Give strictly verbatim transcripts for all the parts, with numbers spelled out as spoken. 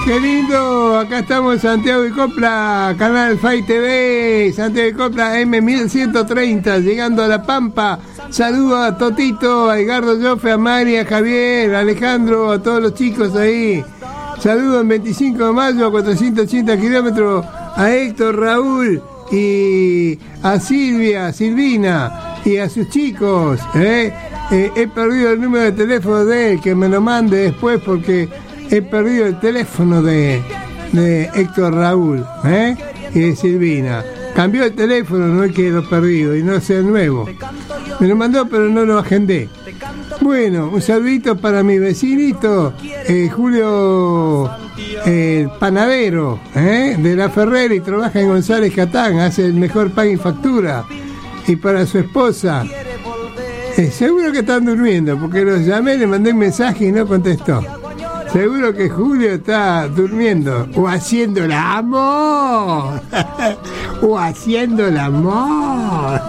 Qué lindo, acá estamos en Santiago de Copla, Canal Fai T V, Santiago de Copla eme mil ciento treinta, llegando a La Pampa. Saludo a Totito, a Edgardo Joffe, a Mari, a Javier, a Alejandro, a todos los chicos ahí. Saludo en veinticinco de mayo a cuatrocientos ochenta kilómetros a Héctor, Raúl y a Silvia, Silvina y a sus chicos. ¿eh? Eh, he perdido el número de teléfono de él, que me lo mande después porque he perdido el teléfono de, de Héctor Raúl ¿eh? y de Silvina. Cambió el teléfono, no es que lo perdido y no sé el nuevo. Me lo mandó pero no lo agendé. Bueno, un saludito para mi vecinito, eh, Julio, eh, el panadero ¿eh? de La Ferrera y trabaja en González Catán, hace el mejor pan y factura. Y para su esposa, eh, seguro que están durmiendo, porque los llamé, le mandé un mensaje y no contestó. Seguro que Julio está durmiendo o haciendo el amor o haciendo el amor.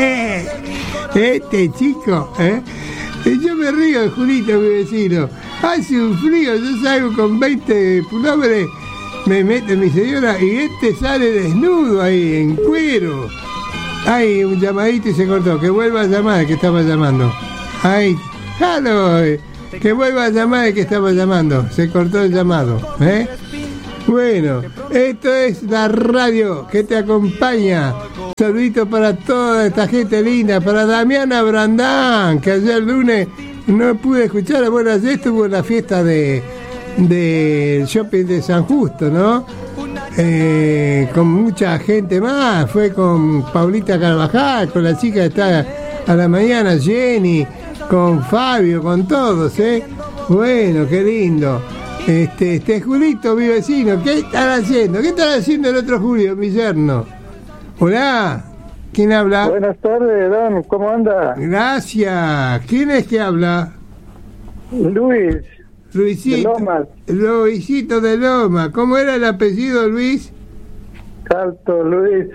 Este chico, ¿eh? Yo me río de Julito, mi vecino. Hace un frío, yo salgo con veinte pulóveres, me mete mi señora y este sale desnudo ahí, en cuero. Ay, un llamadito y se cortó. Que vuelva a llamar, que estaba llamando. Ay, hello. Que vuelva a llamar el que estaba llamando. Se cortó el llamado. ¿eh? Bueno, esto es la radio que te acompaña. Un saludito para toda esta gente linda. Para Damiana Brandán, que ayer lunes no pude escuchar. Bueno, ayer estuvo la fiesta de del shopping de San Justo, ¿no? Eh, con mucha gente más. Fue con Paulita Carvajal, con la chica que está a la mañana, Jenny, con Fabio, con todos, ¿eh? Bueno, qué lindo. Este, este Julito, mi vecino, ¿qué están haciendo? ¿Qué están haciendo el otro Julio, mi yerno? Hola, ¿quién habla? Buenas tardes, Don, ¿cómo anda? Gracias. ¿Quién es que habla? Luis. Luisito. De Lomas. Luisito de Loma. ¿Cómo era el apellido, Luis? Salto, Luis.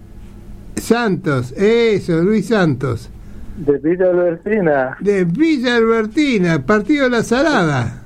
Santos, eso, Luis Santos. De Villa Albertina. De Villa Albertina, partido de La Salada.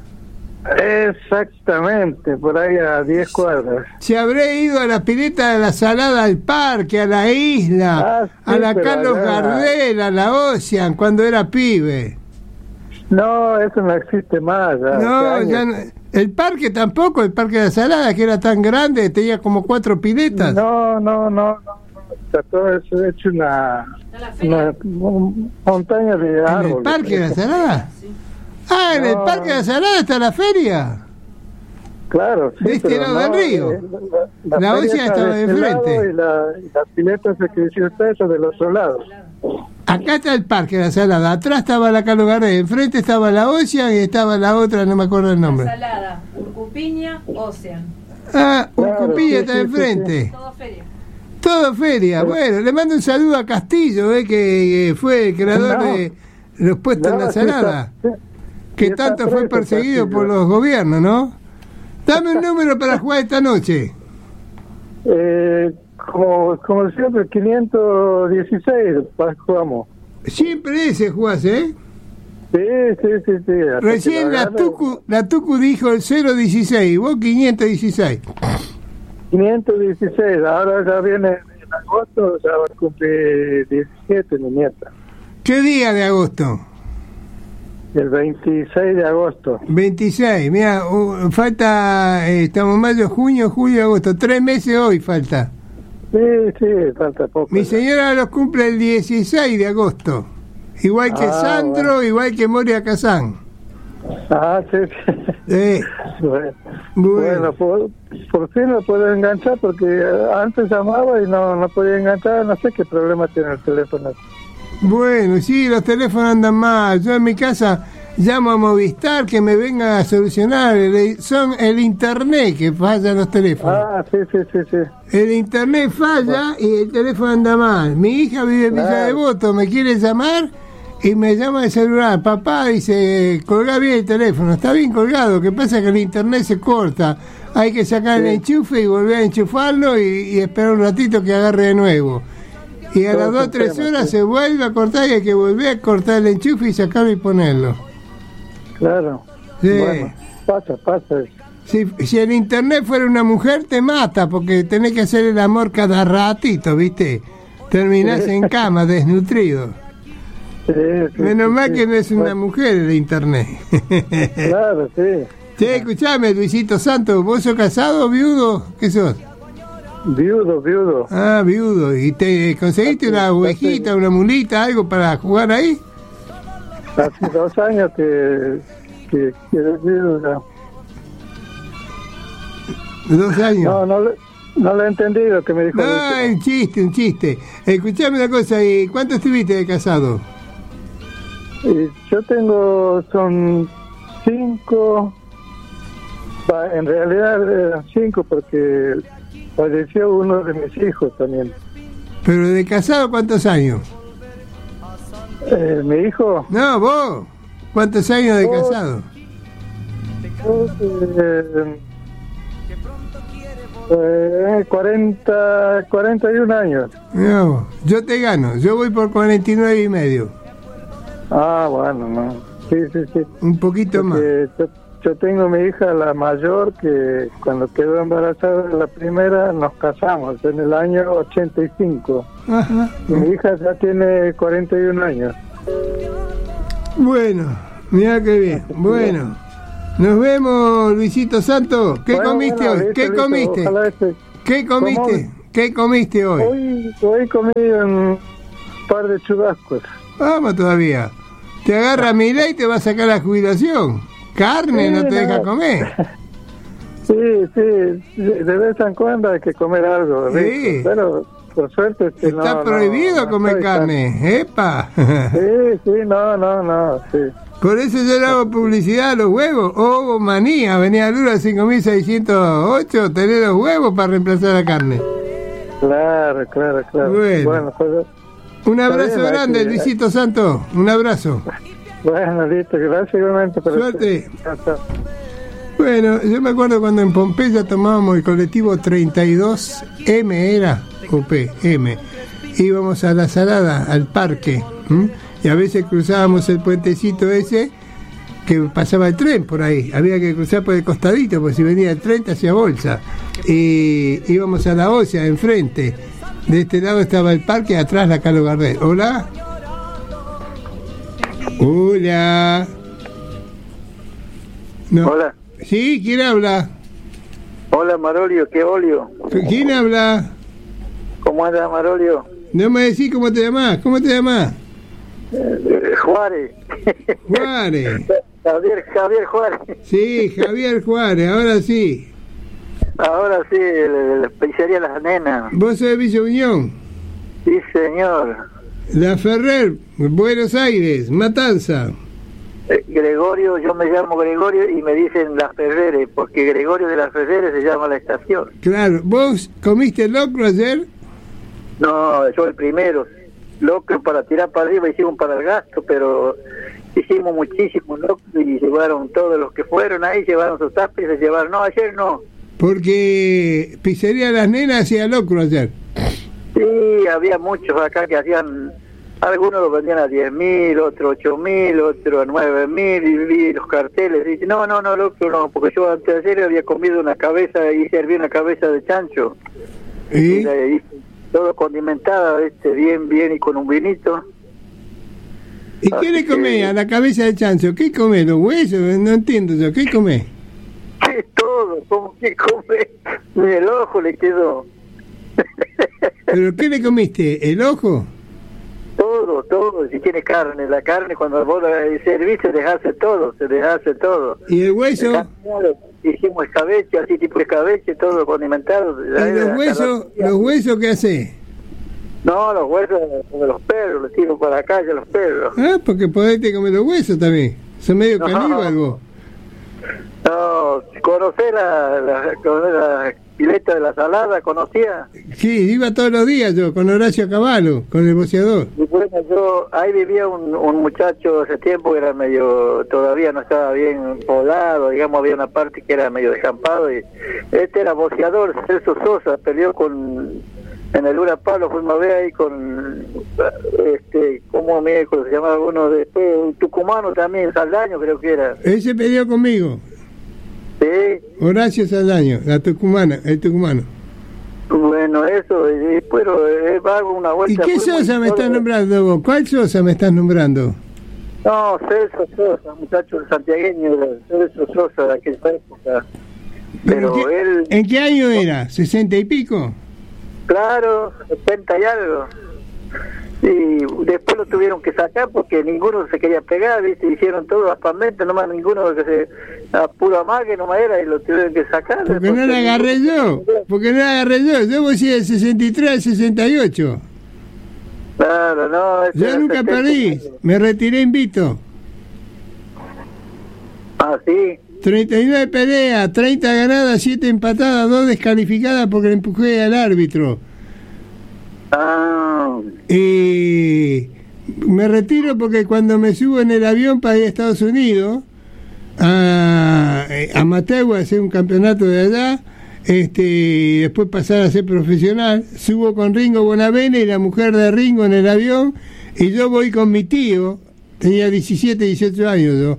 Exactamente, por ahí a diez cuadras. Se habré ido a la pileta de La Salada, al parque, a la isla, ah, sí, a la Carlos allá... Gardel, a la Ocean, cuando era pibe. No, eso no existe más. Ya, no, ya no, el parque tampoco, el parque de La Salada, que era tan grande, tenía como cuatro piletas. No, no, no, no. Está todo eso hecho una, una montaña de árboles. ¿En el parque de La Salada? Sí. Ah, en no. el parque de La Salada está la feria. Claro, sí. De este lado no, del río. Eh, la la, la Ocean estaba de enfrente. Y la, y la pileta se creció eso del otro lado. Acá está el parque de La Salada. Atrás estaba la Carlos Gardel. Enfrente estaba la Ocean y estaba la otra, no me acuerdo el nombre. La Salada, Urcupiña, Ocean. Ah, claro, Urcupiña sí, está sí, enfrente. Sí, sí. Todo feria. Todo feria. Bueno, le mando un saludo a Castillo, eh, que, que fue el creador no, de los puestos no, en La Salada. Sí está, que sí tanto fue perseguido por los gobiernos, ¿no? Dame un número para jugar esta noche. Eh, como, como siempre, quinientos dieciséis jugamos. Siempre ese jugás, ¿eh? Sí, sí, sí, sí. Recién la Tucu, la Tucu dijo el cero dieciséis, vos quinientos dieciséis. quinientos dieciséis, ahora ya viene en agosto, ya va a cumplir diecisiete mi nieta. ¿Qué día de agosto? El veintiséis de agosto. veintiséis, mira, uh, falta, eh, estamos mayo, junio, julio, agosto, tres meses hoy falta. Sí, sí, falta poco. Mi señora los cumple el dieciséis de agosto, igual que ah, Sandro, bueno. Igual que Moria Kazán. Ah, sí, sí. Eh, bueno, bueno. bueno por, por fin lo puedo enganchar porque antes llamaba y no, no podía enganchar, no sé qué problema tiene el teléfono. Bueno, sí, los teléfonos andan mal. Yo en mi casa llamo a Movistar que me venga a solucionar. El, son el internet que falla los teléfonos. Ah, sí, sí, sí, sí. El internet falla bueno. Y el teléfono anda mal. Mi hija vive en Villa claro. Devoto, me quiere llamar y me llama el celular. Papá dice, colgá bien el teléfono. Está bien colgado, lo que pasa es que el internet se corta. Hay que sacar sí. el enchufe y volver a enchufarlo y, y esperar un ratito que agarre de nuevo. Y a las dos o tres horas se vuelve a cortar y hay que volver a cortar el enchufe y sacarlo y ponerlo. Claro. Sí. Bueno, pasa, pasa. Si, si en internet fuera una mujer, te mata, porque tenés que hacer el amor cada ratito, ¿viste? Terminás en cama, desnutrido. Sí, sí, Menos sí, mal sí. que no es una mujer el internet. Claro, sí. Che, escuchame, Luisito Santos, ¿vos sos casado o viudo? ¿Qué sos? Viudo, viudo. Ah, viudo. ¿Y te conseguiste una ovejita, una mulita, algo para jugar ahí? Hace dos años que, que, que eres viudo. ¿No? Dos años. No, no, le- no lo he entendido que me dijo. No, el un chiste, un chiste. Escuchame una cosa, ¿y cuánto estuviste de casado? Y yo tengo, son cinco, va, en realidad eran cinco porque falleció uno de mis hijos también. Pero de casado, ¿cuántos años? Eh, mi hijo, No, vos. ¿Cuántos años de Oh. casado? eh, eh, cuarenta, cuarenta y un años. No, yo te gano. Yo voy por cuarenta y nueve y medio. Ah, bueno, no. Sí, sí, sí. Un poquito más. Porque yo, yo tengo mi hija, la mayor, que cuando quedó embarazada de la primera nos casamos en el año ochenta y cinco. Ajá. Y mi hija ya tiene cuarenta y un años. Bueno, mira qué bien. Bueno, nos vemos, Luisito Santos. ¿Qué Bueno, comiste bueno, hoy? listo, ¿Qué listo. comiste? Ojalá este- ¿Qué comiste? ¿Qué comiste hoy? Hoy, hoy comí un par de churrascos. Vamos todavía. Te agarra Milei y te va a sacar la jubilación. Carne Sí, no te deja no. comer. Sí, sí, de vez en cuando hay que comer algo. Sí. rico, pero por suerte este, Está no, prohibido no, no comer estoy tan- carne. ¡Epa! Sí, sí, no, no, no, sí. Por eso yo le hago publicidad a los huevos. Ovo manía, Avenida Lula cinco mil seiscientos ocho, tener los huevos para reemplazar la carne. Claro, claro, claro. Bueno. Bueno, pues, Un abrazo Está bien, grande, hay que- Luisito Santos. Un abrazo. bueno, listo, gracias igualmente. por Suerte. este- Chao, chao. Bueno, yo me acuerdo cuando en Pompeya tomábamos el colectivo treinta y dos eme, era, o P, M. Íbamos a la Salada, al parque, ¿m? Y a veces cruzábamos el puentecito ese que pasaba el tren por ahí. Había que cruzar por el costadito, porque si venía el tren te hacía bolsa. Y íbamos a la Ósea, enfrente. De este lado estaba el parque, atrás la Carlos Gardel. Hola. Hola. No. Hola, Sí, ¿quién habla? hola Marolio, ¿qué olio? ¿Quién habla? ¿Cómo anda Marolio? No me decís cómo te llamás. ¿Cómo te llamás? Eh, Juárez. Juárez. Javier, Javier Juárez. Sí, Javier Juárez, ahora sí. Ahora sí, la, la pizzería Las Nenas. ¿Vos sos de Villa Unión? Sí, señor. La Ferrer, Buenos Aires, Matanza. Eh, Gregorio, yo me llamo Gregorio y me dicen Las Ferreres, porque Gregorio de Las Ferreres se llama la estación. Claro, ¿vos comiste locro ayer? No, yo el primero. Locro para tirar para arriba, hicimos para el gasto, pero hicimos muchísimos locros y llevaron todos los que fueron ahí, llevaron sus tapas y se llevaron. No, ayer no. Porque Pizzería Las Nenas hacía locro ayer. Sí, había muchos acá que hacían, algunos lo vendían a diez mil, otros ocho mil, otros a nueve mil, y vi los carteles, y dice, no, no, no, loco, no, porque yo antes de ayer había comido una cabeza y serví una cabeza de chancho, ¿Y? y la hice todo condimentada, este, bien, bien, y con un vinito. ¿Y qué le comés a la cabeza de chancho? ¿Qué comés? ¿Los huesos? No entiendo yo. ¿Qué comés? ¿Qué todo? ¿Cómo que come? Ni el ojo le quedó. ¿Pero qué le comiste? ¿El ojo? Todo, todo, si tiene carne, la carne cuando vos la servís se deshace todo, se deshace todo. ¿Y el hueso? Claro, hicimos escabeche, así tipo escabeche, todo condimentado. ¿Y los huesos? ¿Los huesos qué hace? No, los huesos de los perros, los tiro para la calle a los perros. Ah, porque podés te comer los huesos también. Son medio No. caníbal vos. No, ¿conocés la, la, conocés la pileta de la Salada? ¿Conocía? Sí, iba todos los días yo, con Horacio Cavallo, con el boceador. Y bueno, yo, ahí vivía un, un muchacho hace tiempo que era medio, todavía no estaba bien poblado, digamos, había una parte que era medio descampado, y este era boceador, Celso Sosa, peleó con, en el Luna Pablo, fuimos a ver ahí con, este, ¿cómo miércoles se llamaba uno después? Un tucumano también, Saldaño creo que era. Ese peleó conmigo. Sí, Horacio Saldaño, la tucumana, el tucumano. Bueno, eso, y, pero eh, hago una vuelta. ¿Y qué Sosa me estás nombrando vos? ¿Cuál Sosa me estás nombrando? No, Celso Sosa, muchacho santiagueño, Celso Sosa de aquella época. Pero ¿En qué, él... ¿En qué año era? ¿sesenta y pico? Claro, setenta y algo. Y después lo tuvieron que sacar porque ninguno se quería pegar, ¿viste? Hicieron todo aspamente, nomás ninguno que se... a puro amague nomás era y lo tuvieron que sacar. Porque no la agarré yo, porque no la agarré yo. Yo voy del sesenta y tres al sesenta y ocho. Claro, no... Yo nunca perdí, me retiré invicto. Ah, sí. treinta y nueve peleas, treinta ganadas, siete empatadas, dos descalificadas porque le empujé al árbitro. Ah. Y me retiro porque cuando me subo en el avión para ir a Estados Unidos, a, a Mateo, a hacer un campeonato de allá, este, y después pasar a ser profesional, subo con Ringo Bonavena y la mujer de Ringo en el avión, y yo voy con mi tío, tenía diecisiete, dieciocho años yo.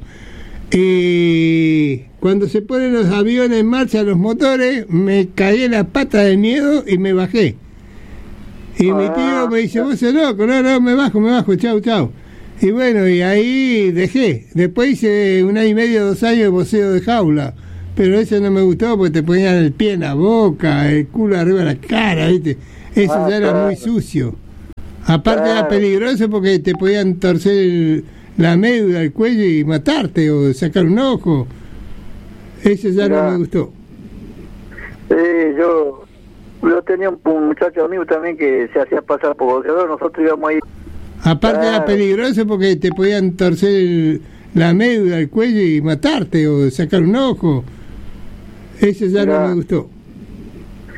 Y cuando se ponen los aviones en marcha, los motores, me caí en la pata de miedo y me bajé. Y ah, mi tío me dice, vos sos loco, no, no, me bajo, me bajo, chau, chau. Y bueno, y ahí dejé. Después hice un año y medio, dos años de boxeo de jaula. Pero eso no me gustó porque te ponían el pie en la boca, el culo arriba de la cara, ¿viste? Eso ah, ya era claro. muy sucio. Aparte claro. era peligroso porque te podían torcer el... la médula, el cuello y matarte o sacar un ojo. Eso ya no, no me gustó. Sí, yo yo tenía un, un muchacho amigo también que se hacía pasar por boxeador, nosotros íbamos ahí. Aparte claro. era peligroso porque te podían torcer el, la médula, el cuello y matarte o sacar un ojo. Eso ya claro. no me gustó.